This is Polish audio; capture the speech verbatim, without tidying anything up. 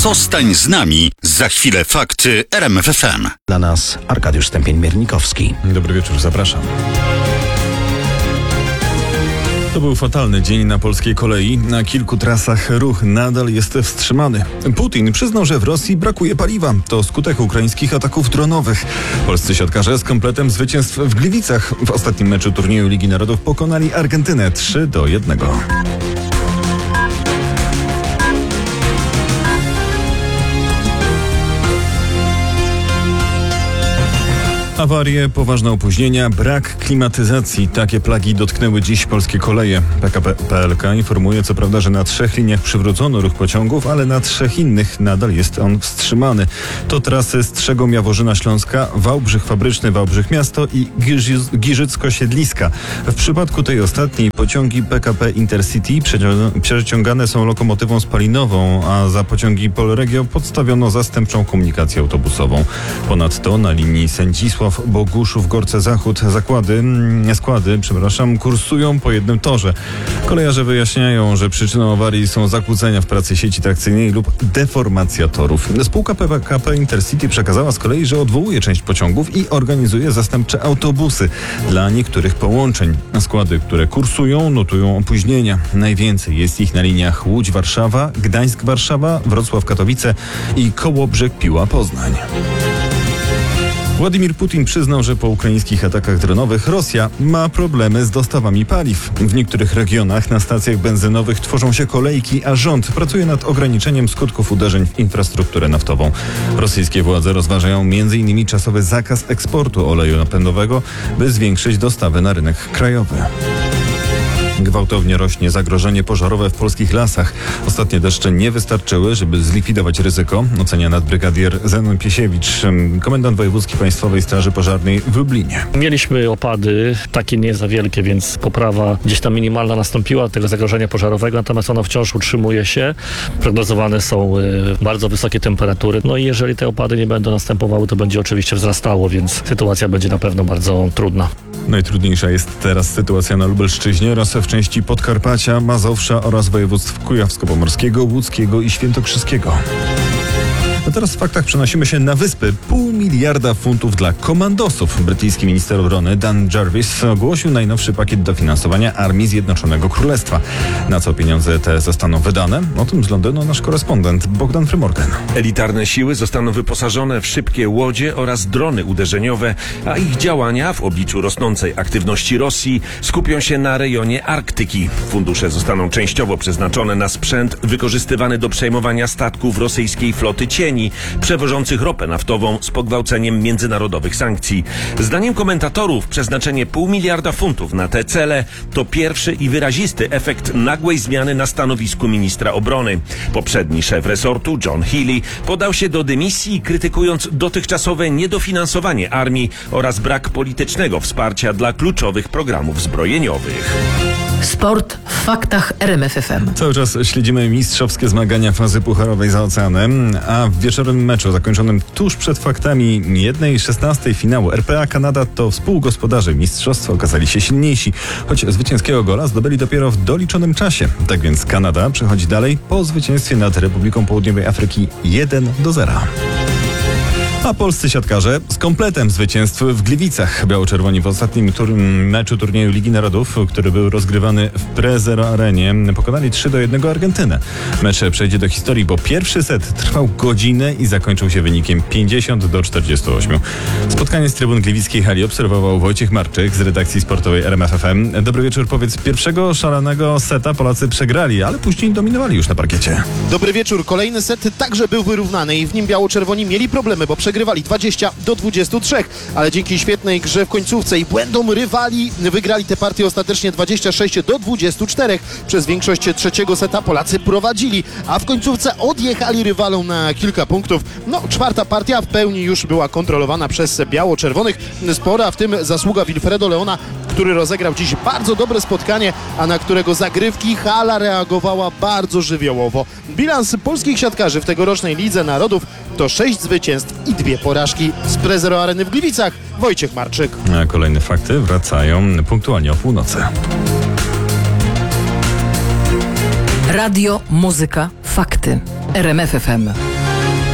Zostań z nami. Za chwilę fakty R M F F M. Dla nas Arkadiusz Stępień-Miernikowski. Dobry wieczór, zapraszam. To był fatalny dzień na polskiej kolei. Na kilku trasach ruch nadal jest wstrzymany. Putin przyznał, że w Rosji brakuje paliwa. To skutek ukraińskich ataków dronowych. Polscy siatkarze z kompletem zwycięstw w Gliwicach w ostatnim meczu turnieju Ligi Narodów pokonali Argentynę trzy do jednego. Awarie, poważne opóźnienia, brak klimatyzacji. Takie plagi dotknęły dziś polskie koleje. P K P P L K informuje co prawda, że na trzech liniach przywrócono ruch pociągów, ale na trzech innych nadal jest on wstrzymany. To trasy Strzegom Jaworzyna Śląska, Wałbrzych Fabryczny, Wałbrzych Miasto i Giżycko-Siedliska. W przypadku tej ostatniej pociągi P K P Intercity przeciągane są lokomotywą spalinową, a za pociągi Polregio podstawiono zastępczą komunikację autobusową. Ponadto na linii Sędzisław Boguszów, Gorce Zachód zakłady, składy, przepraszam, kursują po jednym torze. Kolejarze wyjaśniają, że przyczyną awarii są zakłócenia w pracy sieci trakcyjnej lub deformacja torów. Spółka P K P Intercity przekazała z kolei, że odwołuje część pociągów i organizuje zastępcze autobusy dla niektórych połączeń. Składy, które kursują, notują opóźnienia. Najwięcej jest ich na liniach Łódź-Warszawa, Gdańsk-Warszawa, Wrocław-Katowice i Kołobrzeg-Piła-Poznań. Władimir Putin przyznał, że po ukraińskich atakach dronowych Rosja ma problemy z dostawami paliw. W niektórych regionach na stacjach benzynowych tworzą się kolejki, a rząd pracuje nad ograniczeniem skutków uderzeń w infrastrukturę naftową. Rosyjskie władze rozważają między innymi czasowy zakaz eksportu oleju napędowego, by zwiększyć dostawy na rynek krajowy. Gwałtownie rośnie zagrożenie pożarowe w polskich lasach. Ostatnie deszcze nie wystarczyły, żeby zlikwidować ryzyko, ocenia nadbrygadier Zenon Piesiewicz, komendant wojewódzki Państwowej Straży Pożarnej w Lublinie. Mieliśmy opady, takie nie za wielkie, więc poprawa gdzieś tam minimalna nastąpiła tego zagrożenia pożarowego, natomiast ono wciąż utrzymuje się. Prognozowane są y, bardzo wysokie temperatury. No i jeżeli te opady nie będą następowały, to będzie oczywiście wzrastało, więc sytuacja będzie na pewno bardzo trudna. Najtrudniejsza jest teraz sytuacja na Lubelszczyźnie oraz w części Podkarpacia, Mazowsza oraz województw kujawsko-pomorskiego, łódzkiego i świętokrzyskiego. A teraz w faktach przenosimy się na wyspy. Pół miliarda funtów dla komandosów. Brytyjski minister obrony Dan Jarvis ogłosił najnowszy pakiet dofinansowania Armii Zjednoczonego Królestwa. Na co pieniądze te zostaną wydane? O tym z Londynu nasz korespondent Bogdan Frymorgan. Elitarne siły zostaną wyposażone w szybkie łodzie oraz drony uderzeniowe, a ich działania w obliczu rosnącej aktywności Rosji skupią się na rejonie Arktyki. Fundusze zostaną częściowo przeznaczone na sprzęt wykorzystywany do przejmowania statków rosyjskiej floty cieni, przewożących ropę naftową z pogwałceniem międzynarodowych sankcji. Zdaniem komentatorów przeznaczenie pół miliarda funtów na te cele to pierwszy i wyrazisty efekt nagłej zmiany na stanowisku ministra obrony. Poprzedni szef resortu, John Healey, podał się do dymisji, krytykując dotychczasowe niedofinansowanie armii oraz brak politycznego wsparcia dla kluczowych programów zbrojeniowych. Sport w faktach R M F F M. Cały czas śledzimy mistrzowskie zmagania fazy pucharowej za oceanem, a w wieczorowym meczu zakończonym tuż przed faktami jednej szesnastej finału R P A Kanada to współgospodarze mistrzostwa okazali się silniejsi, choć zwycięskiego gola zdobyli dopiero w doliczonym czasie. Tak więc Kanada przechodzi dalej po zwycięstwie nad Republiką Południowej Afryki jeden do zera. A polscy siatkarze z kompletem zwycięstw w Gliwicach. Biało-czerwoni w ostatnim tur- meczu turnieju Ligi Narodów, który był rozgrywany w Prezero Arenie, pokonali trzy do jednego Argentynę. Mecz przejdzie do historii, bo pierwszy set trwał godzinę i zakończył się wynikiem pięćdziesiąt do czterdziestu ośmiu. Spotkanie z trybun gliwickiej hali obserwował Wojciech Marczyk z redakcji sportowej R M F F M. Dobry wieczór, powiedz, pierwszego szalonego seta Polacy przegrali, ale później dominowali już na parkiecie. Dobry wieczór, kolejny set także był wyrównany i w nim biało-czerwoni mieli problemy, bo przegrywali dwadzieścia do dwudziestu trzech, ale dzięki świetnej grze w końcówce i błędom rywali wygrali tę partię ostatecznie dwadzieścia sześć do dwudziestu czterech. Przez większość trzeciego seta Polacy prowadzili, a w końcówce odjechali rywalom na kilka punktów. No, czwarta partia w pełni już była kontrolowana przez biało-czerwonych. Spora w tym zasługa Wilfredo Leona, który rozegrał dziś bardzo dobre spotkanie, a na którego zagrywki hala reagowała bardzo żywiołowo. Bilans polskich siatkarzy w tegorocznej Lidze Narodów to sześć zwycięstw i dwie porażki. Z Prezero Areny w Gliwicach Wojciech Marczyk. A kolejne fakty wracają punktualnie o północy. Radio, muzyka, fakty. R M F F M.